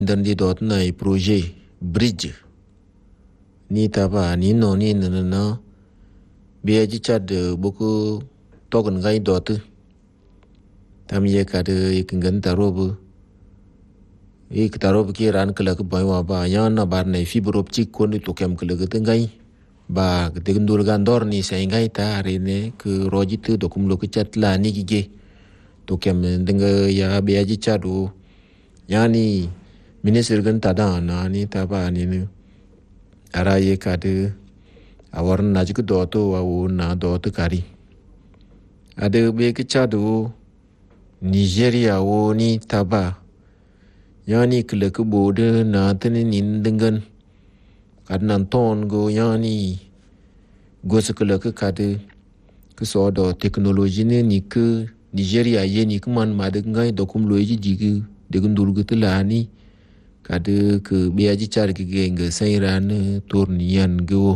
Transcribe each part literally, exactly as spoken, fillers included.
Ndandi dot na i projet bridge ni taba ni no ni na na be ji chad boku token ngai dot tam ye ka de ikingan tarobu ik tarobu ki ran kala ko boy wa ba ya na bar na fibre optique ko ni to kem kala ga ngai ba de ndur ga ndor ni sai ngai ta re ne ku rojit dokum lo ko chat la ni gige to kem denga ya be ji chadu yani minister gan tada na ni taba ni ni ara ye ka de awar na ji ko do to wa na do to kari ade be ki chadu Nigeria wo ni taba yani kle ko bode na tani nin dengan kad nan ton go yani go se kle ko kade ko so do technology ne ni ke Nigeria ye ni man ma de ngai do kum lo ji ji de gundur gu tlani kade ke be aji char ki genge sayran tournian go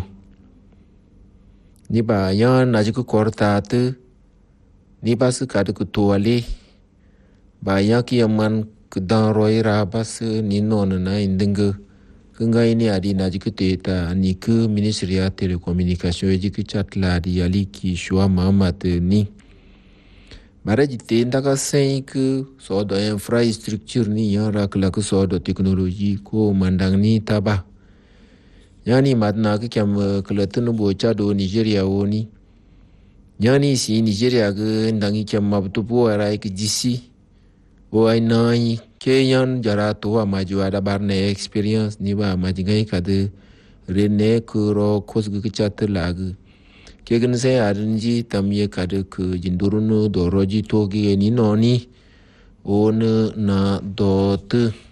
ni ba yan na ji ko korta te ni ba su kade ko toale ba ya ki man ke dan roira bas ni non na indenge ngai ni adi na ji ko ta ni ke ministria telecommunication ji ki chat la di ali ki shwa mamat ni bara jite ndaka sai ke so do infrastructure ni yan rak la ko so do technology ko mandang ni taba yani madna ke kam klatun bo cha do Nigeria woni yani si Nigeria ge ndangi kam mabtu po ara ke jisi o ai nai ke yan jara to wa majwa da bar ne experience ni ba majingai ka de rene ko ro kos ge chat lag ke gan sai arinji tamye ka de ke jindurunu do roji to ge ni noni on na dot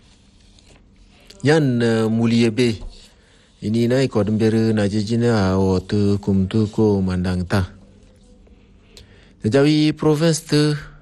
yan muliebe ini nai ko dembere na jijina o to kumtu ko mandang ta jawi province te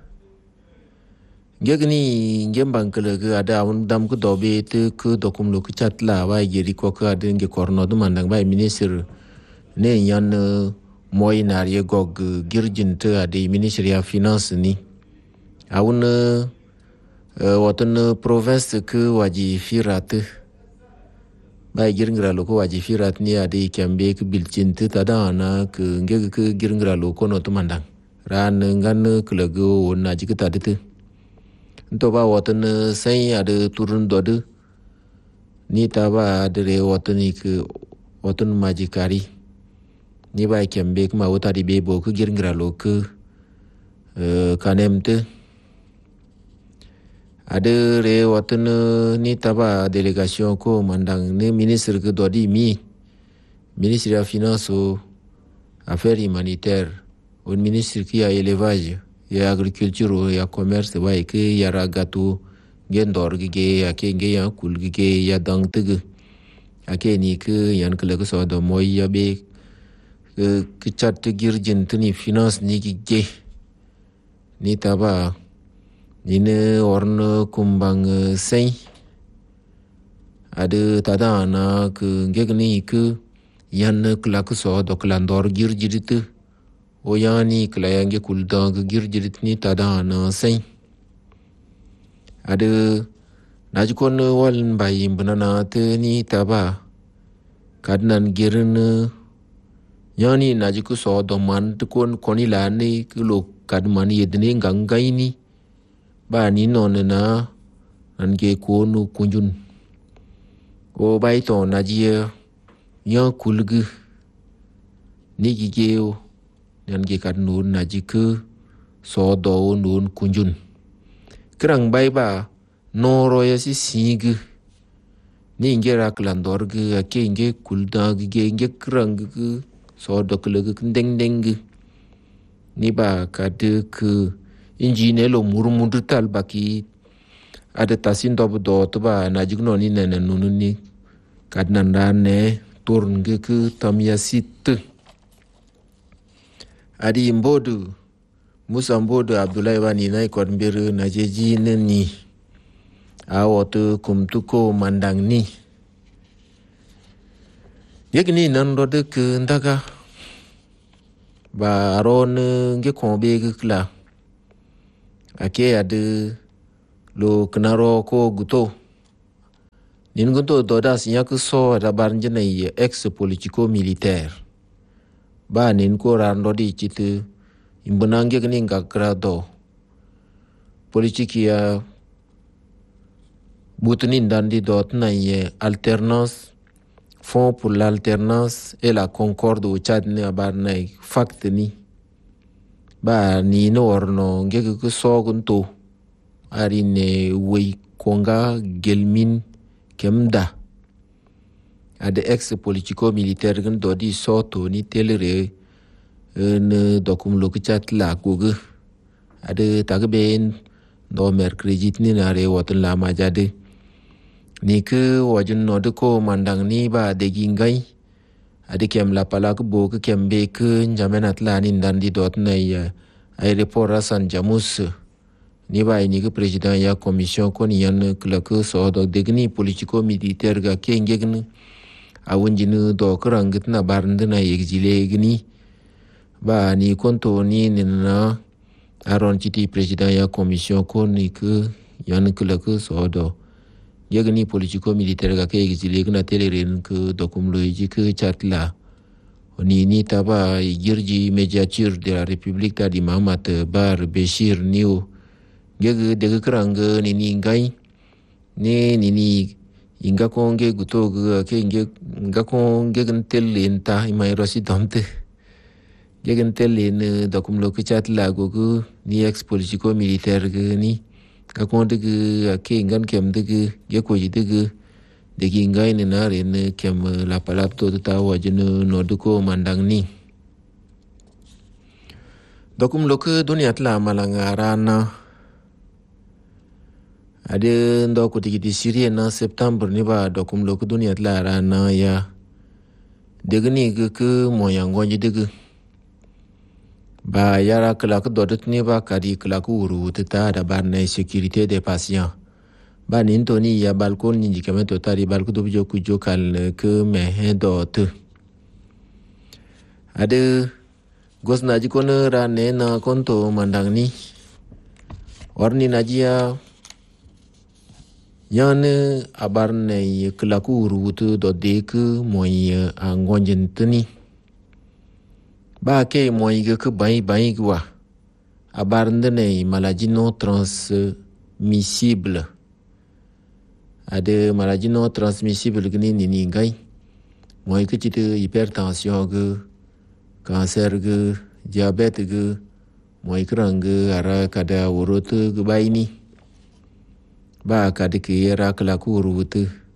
gegni ngembang kele ke ada un dam ko dobe te ko dokum lo ko chatla wa yeri ko ka de nge korno do mandang ba minister ne yan moy nar ye gog girjin te ade ministry of finance ni awun watan province ke waji firat ba girngra lo ko waji firat ni ade kambe ke bilcin te tada na ke nge ke girngra lo ko no to mandang ran ngan klago wona jikata de to ba watan sai ade turun dodu ni taba ade watan ni ke watan majikari ni ba kembe kuma wata di bebo ku girngra lo ku kanemte ade re watan ni taba delegation ko mandang ni ministre ke dodi mi ministre of finance affaires humanitaires un ministre qui a élevage ya agriculture ya commerce ba ke ya ragato gendor ge ya ke ge ya kul ge ya dang tege ake ni ke yan kele ko so do moy ya be ke chat girjin tini finance ni ge ni taba ni ne orno kumbang sei ade tada na ke ge ni ke yan kla ko so do klandor girjidit o yani kla yange kuldang girjidit ni tada na sei ade najikon wal mbayi mbana te ni taba kadnan girin yani najiku so do man kon koni la ni kilo kadman yedne ngangai ni ba ni non na ange ko no kunjun o bai to najiye ya kulgu ni gigeo nange kadno najiku so do non kunjun krang bai ba noro ya si sig ni ngera klandor ge ake nge kulda ge nge krang ge so dokle ge deng deng ni ba kad ke injine lo murmundu tal baki ada tasin do do to ba na jigno ni nene nunu ni kad nanda ne turn ge ke tamya sit adi mbodu musa mbodu abdullahi wani nai ko mbir na jeji ni awotu kumtuko mandang ni yegni nan do de ke ndaga ba ron nge kombe ge kla ake ade lo knaro ko guto nin gunto doda sinya ku so da barnje na ex politico militaire ba nin ko ran dodi chitu imbunange gni ngakrado politiki ya butnin dandi dot na ye alternance Fonds pour l'alternance et la concorde au Tchad ne abarna fact ni ba ni no orno ngege ku sogunto ari ne wei konga gelmin kemda ade ex politico militaire gan dodi soto ni telere ne dokum lo kchat la kugu ade tagben do mercredi ni na re wotun la majade ni ke wajun no de ko mandang ni ba de gingai ade kem la pala ko bo ke kem be ke njamenat la ni ndandi dot na ya aéroport Hassan Jamus ni ba ni ke president ya commission ko ni yan kla ko so do de gni politico militaire ga ke ngegn awunjinu do krangit na barnd na exilé gni ba ni konto ni na aron chiti president ya commission ko ni ke yan kla ko so do yegni politico militaire ga ke exilé na teleren ke dokum loji ke chatla oni ni taba girji mediature de la république ta di Mahamat Bar Bashir niu gege de krang ni ni ngai ne ni ni inga konge gutog ke nge nga konge gen tellen ta imay rosi domte gegen tellen dokum lo ke chatla go ni ex politico militaire ge ni ka konde ge ke ngan kem de ge ye ko ji de ge de gi ngai ne na re ne kem la palap to ta wa je no de ko mandang ni dokum lo ke dunia tla malanga rana ade ndo ko tigi di Syrie na septembre ni ba dokum lo ke dunia tla rana ya de ge ni ge ke mo yang gonji de ge ba yara kala ko dodot ni ba kadi kala ko uru tata da bar na sécurité des patients ba nin to ni ya balkon ni jikame to tari balko do jo ku jo kal ke me dot ade gosna ji kon ra ne na konto mandang ni warni najia yan abar ne kala ko uru to do de ke moy angonjen tani ba ke moy ge ke bai bai gwa abarnde ne maladie non transmissible ade maladie non transmissible gni ni ni ngai moy ke chite hypertension ge cancer ge diabète ge moy krang ge ara kada urut ge bai ni ba kada ke era kala ku urut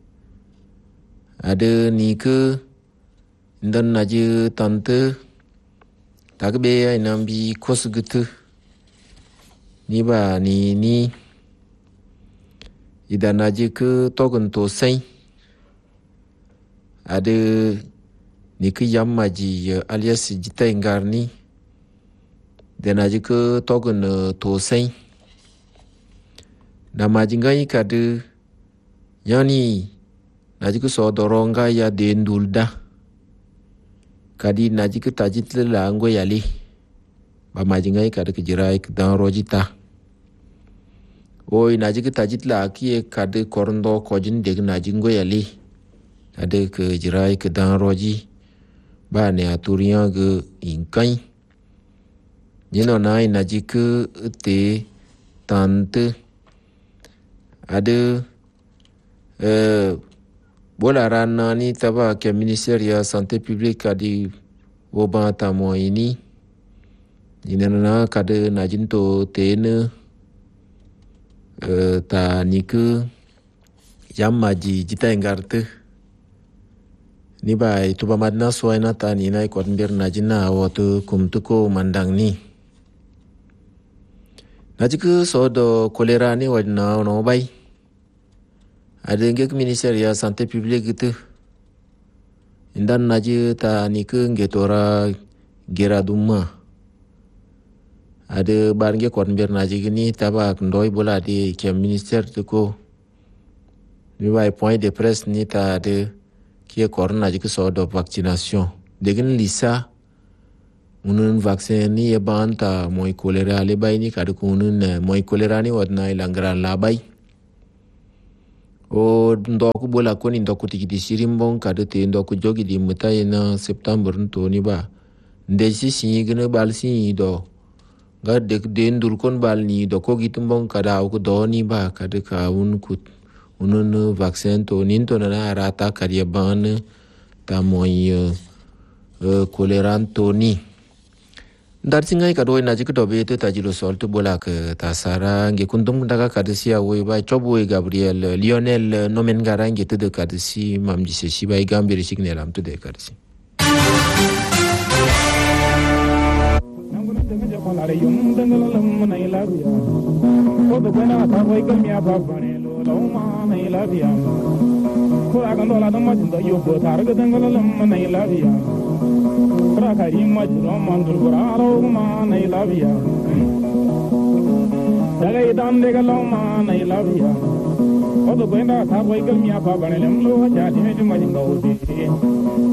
ade ni ke ndan naje tante tagbe ya nambi kosgutu ni ba ni ni idanaji ke togun to sai ade ni ke yammaji alias jita ingarni denaji ke togun to sai namaji ngai kade yani naji ke so doronga ya de ndulda kadi naji ke tajit la ngo yali ba majingai kada ke jirai ke dan rojita oi naji ke tajit la ki kada korndo kojin de naji ngo yali ade ke jirai ke dan roji ba ne aturian ge inkai nino nai naji ke te tante ade eh bola rana ni taba ke ministère ya santé publique adi woba tamo ini inana kade najinto tene uh, ta niku yamaji jita ingarte ni ba itu ba madna soina ta ni nai kon bir najina watu kumtuko mandang ni najiku sodo kolera ni wajna no bai ada ngek ministère ya santé publique gitu indan naji ta niku ngetora geraduma ada barnge kon ber naji gini taba ndoi bola di ke ministère de ko ni bai point de presse ni ta de ki korn naji ko so do vaccination degen lisa unun vaccin ni e banta moy kolera le bai ni kad kunun moy kolera ni wadna ilangra la bai o ndoku bola ko ni ndoku tikiti sirimbon kada te ndoku jogi di mutai na september to ni ba nde si si gne bal si do ga de de ndur kon bal ni do ko gitumbon kada ko do ni ba kada ka un kut unun vaccin to nin to na rata kariya ban ta moy koleran to ni dar singai ka do na jikto be te tajilo sol to bola ka ta sara nge kundum daga kadisia we ba chobo we Gabriel Lionel nomen garange te de kadisi mam dise si ba gambiri signal am to de kadisi Rakari majro mandur buraro ma nei lavia dagai dan de galo ma nei lavia odo gwenda ta boy gam ya pa banelem lo ja de me majinga odi